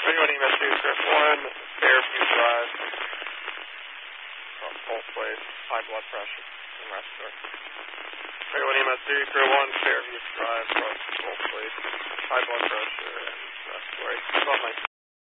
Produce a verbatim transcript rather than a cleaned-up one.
thirty-one E M S two, script one, Fairview Drive, across both ways, high blood pressure and respiratory. thirty-one E M S two, script one, Fairview Drive, across both ways, high blood pressure and respiratory. twelve nineteen.